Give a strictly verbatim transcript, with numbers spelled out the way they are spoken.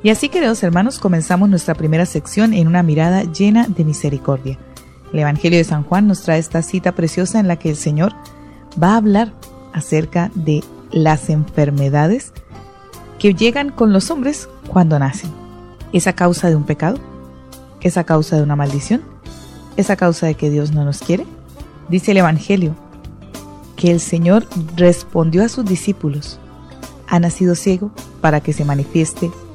Y así, queridos hermanos, comenzamos nuestra primera sección en una mirada llena de misericordia. El Evangelio de San Juan nos trae esta cita preciosa en la que el Señor va a hablar acerca de las enfermedades que llegan con los hombres cuando nacen. ¿Es a causa de un pecado? ¿Es a causa de una maldición? ¿Es a causa de que Dios no nos quiere? Dice el Evangelio que el Señor respondió a sus discípulos: ha nacido ciego para que se manifieste